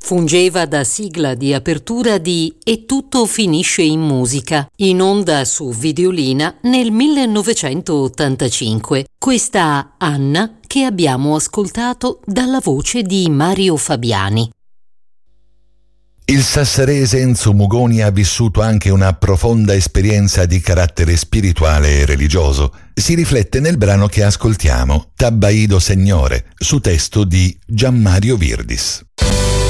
Fungeva da sigla di apertura di E tutto finisce in musica, in onda su Videolina nel 1985. Questa Anna che abbiamo ascoltato dalla voce di Mario Fabiani. Il sassarese Enzo Mugoni ha vissuto anche una profonda esperienza di carattere spirituale e religioso. Si riflette nel brano che ascoltiamo, Tabbaido Signore, su testo di Gianmario Virdis.